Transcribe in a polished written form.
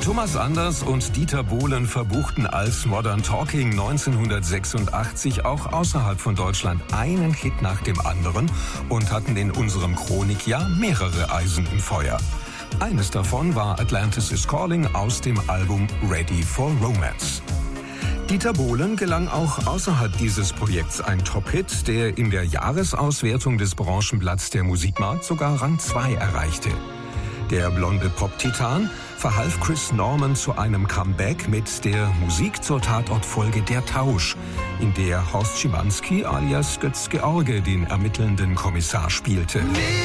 Thomas Anders und Dieter Bohlen verbuchten als Modern Talking 1986 auch außerhalb von Deutschland einen Hit nach dem anderen und hatten in unserem Chronikjahr mehrere Eisen im Feuer. Eines davon war Atlantis is Calling aus dem Album Ready for Romance. Dieter Bohlen gelang auch außerhalb dieses Projekts ein Top-Hit, der in der Jahresauswertung des Branchenblatts der Musikmarkt sogar Rang 2 erreichte. Der blonde Pop-Titan verhalf Chris Norman zu einem Comeback mit der Musik zur Tatortfolge Der Tausch, in der Horst Schimanski alias Götz George den ermittelnden Kommissar spielte.